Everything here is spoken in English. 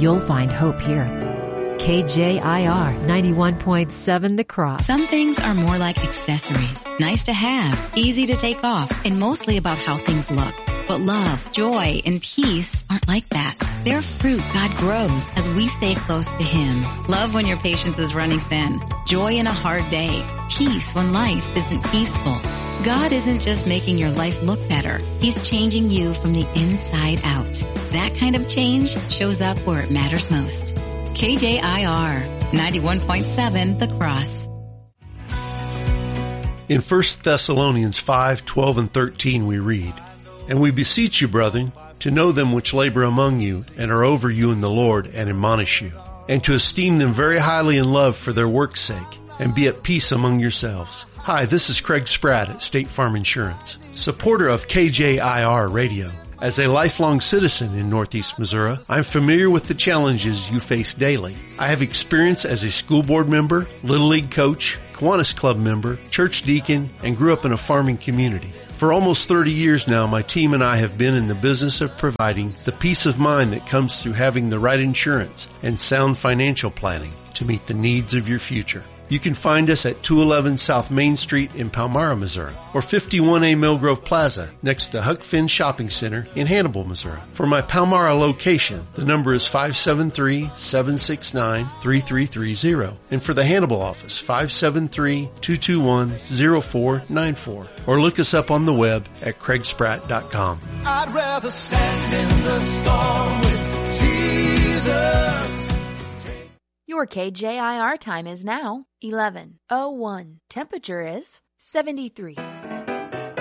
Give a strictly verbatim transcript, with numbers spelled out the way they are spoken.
you'll find hope here. K J I R ninety-one point seven The Cross. Some things are more like accessories. Nice to have, easy to take off, and mostly about how things look. But love, joy, and peace aren't like that. They're fruit God grows as we stay close to Him. Love when your patience is running thin. Joy in a hard day. Peace when life isn't peaceful. God isn't just making your life look better. He's changing you from the inside out. That kind of change shows up where it matters most. K J I R ninety-one point seven The Cross. In First Thessalonians five, twelve, and thirteen we read, "And we beseech you, brethren, to know them which labor among you and are over you in the Lord and admonish you, and to esteem them very highly in love for their work's sake, and be at peace among yourselves." Hi, this is Craig Spratt at State Farm Insurance, supporter of K J I R Radio. As a lifelong citizen in Northeast Missouri, I'm familiar with the challenges you face daily. I have experience as a school board member, Little League coach, Kiwanis Club member, church deacon, and grew up in a farming community. For almost thirty years now, my team and I have been in the business of providing the peace of mind that comes through having the right insurance and sound financial planning to meet the needs of your future. You can find us at two eleven South Main Street in Palmyra, Missouri, or fifty-one A Millgrove Plaza next to Huck Finn Shopping Center in Hannibal, Missouri. For my Palmyra location, the number is five seven three, seven six nine, three three three zero. And for the Hannibal office, five seven three, two two one, zero four nine four. Or look us up on the web at craig spratt dot com. I'd rather stand in the storm with Jesus. Your K J I R time is now eleven oh one. Temperature is seventy-three.